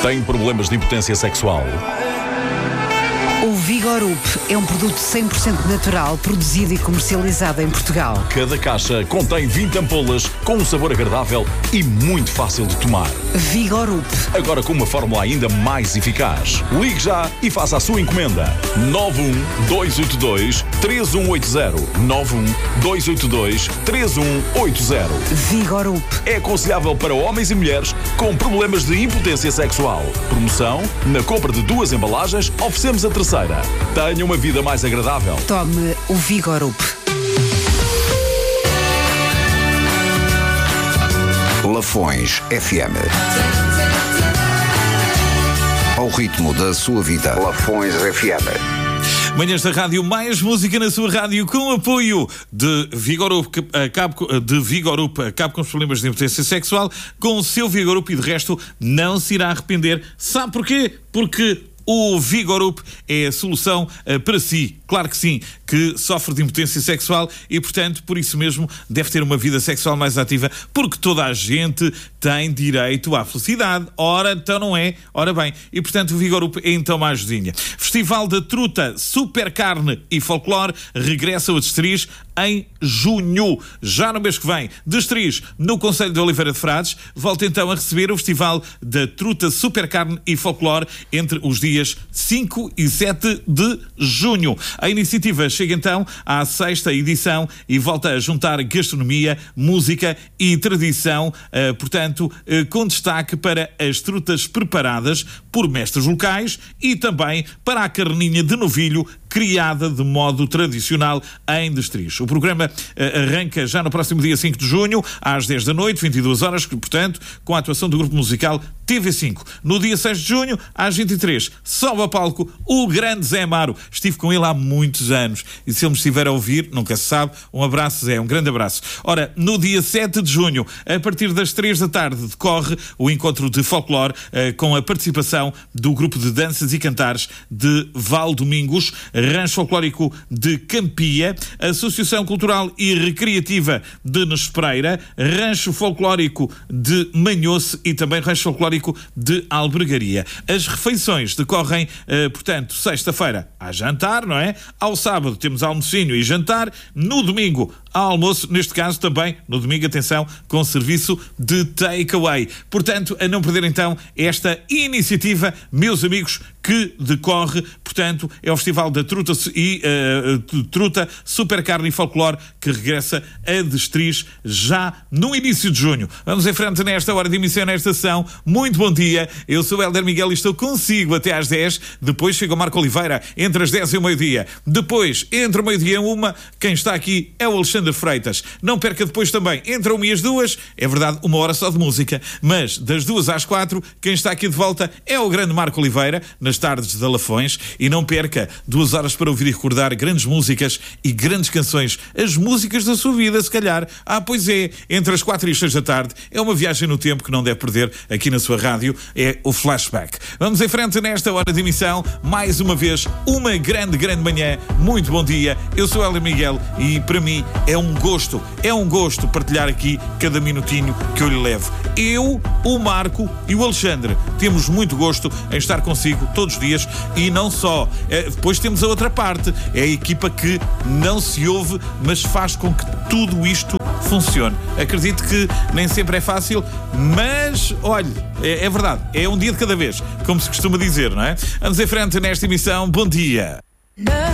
Tem problemas de impotência sexual? O Vigorup é um produto 100% natural, produzido e comercializado em Portugal. Cada caixa contém 20 ampolas com um sabor agradável e muito fácil de tomar. Vigorup. Agora com uma fórmula ainda mais eficaz. Ligue já e faça a sua encomenda. 91282-3180. 91282-3180. Vigorup. É aconselhável para homens e mulheres com problemas de impotência sexual. Promoção: na compra de 2 embalagens, oferecemos a terceira. Tenha uma vida mais agradável. Tome o Vigorup. Lafões FM. Ao ritmo da sua vida. Lafões FM. Manhãs da Rádio, mais música na sua rádio, com apoio de Vigorup. Acabe com os problemas de impotência sexual com o seu Vigorup e de resto não se irá arrepender. Sabe porquê? Porque o Vigorup é a solução para si, claro que sim, que sofre de impotência sexual e, portanto, por isso mesmo deve ter uma vida sexual mais ativa, porque toda a gente tem direito à felicidade. Ora, então não é? Ora bem, e portanto o Vigorup é então uma ajudinha. Festival da Truta, Super Carne e Folclore regressa ao Destriz em junho. Já no mês que vem, Destriz, no Concelho de Oliveira de Frades, volta então a receber o Festival da Truta, Super Carne e Folclore entre os dias 5 e 7 de junho. A iniciativa chega então à 6ª edição e volta a juntar gastronomia, música e tradição, portanto, com destaque para as trutas preparadas por mestres locais e também para a carninha de novilho criada de modo tradicional em Destriz. O programa arranca já no próximo dia 5 de junho, às 10 da noite, 22 horas, portanto, com a atuação do grupo musical TV5. No dia 6 de junho, às 23, sobe ao palco o grande Zé Amaro. Estive com ele há muitos anos e se ele me estiver a ouvir, nunca se sabe, um abraço, Zé, um grande abraço. Ora, no dia 7 de junho, a partir das 3 da tarde, decorre o encontro de folclore com a participação do grupo de danças e cantares de Valdomingos, Rancho Folclórico de Campia, Associação Cultural e Recreativa de Nespreira, Rancho Folclórico de Manhoce e também Rancho Folclórico de Albergaria. As refeições decorrem, portanto, sexta-feira a jantar, não é? Ao sábado temos almocinho e jantar, no domingo ao almoço, neste caso também, no domingo, atenção, com serviço de takeaway. Portanto, a não perder então esta iniciativa, meus amigos, que decorre, portanto, é o Festival da Truta Truta, Super Carne e Folclore, que regressa a Destriz já no início de junho. Vamos em frente nesta hora de emissão, nesta sessão. Muito bom dia, eu sou o Hélder Miguel e estou consigo até às 10, depois chega o Marco Oliveira, entre as 10 e o meio-dia. Depois, entre o meio-dia e 1, quem está aqui é o Alexandre Freitas. Não perca depois também, entre a 1 e as 2, é verdade, 1 hora só de música, mas das 2 às 4, quem está aqui de volta é o grande Marco Oliveira, nas tardes da Lafões, e não perca 2 horas para ouvir e recordar grandes músicas e grandes canções, as músicas da sua vida, se calhar. Pois é, entre as 4 e as 6 da tarde, é uma viagem no tempo que não deve perder aqui na sua rádio, é o Flashback. Vamos em frente nesta hora de emissão, mais uma vez, uma grande manhã, muito bom dia, eu sou o Hélder Miguel e para mim é um gosto partilhar aqui cada minutinho que eu lhe levo. Eu, o Marco e o Alexandre temos muito gosto em estar consigo todos os dias e não só. Depois temos a outra parte, é a equipa que não se ouve, mas faz com que tudo isto funcione. Acredito que nem sempre é fácil, mas, olha, é verdade, é um dia de cada vez, como se costuma dizer, não é? Vamos em frente nesta emissão, bom dia.